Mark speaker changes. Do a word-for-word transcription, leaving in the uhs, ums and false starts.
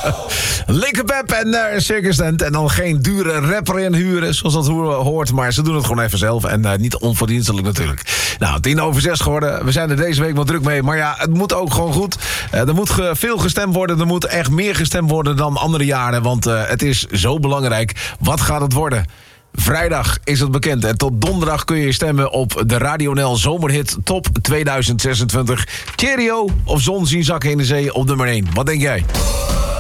Speaker 1: Linkin Pep en uh, Circus Tent. En dan geen dure rapper in huren, zoals dat hoort. Maar ze doen het gewoon even zelf. En uh, niet onverdienstelijk natuurlijk. Nou, tien over zes geworden. We zijn er deze week wel druk mee. Maar ja, het moet ook gewoon goed. Uh, er moet ge- veel gestemd worden. Er moet echt meer gestemd worden dan andere jaren. Want uh, het is zo belangrijk. Wat gaat het worden? Vrijdag is het bekend. En tot donderdag kun je stemmen op de Radio N L Zomerhit Top tweeduizend zesentwintig. Cheerio of zon zien zakken in de zee op nummer één. Wat denk jij?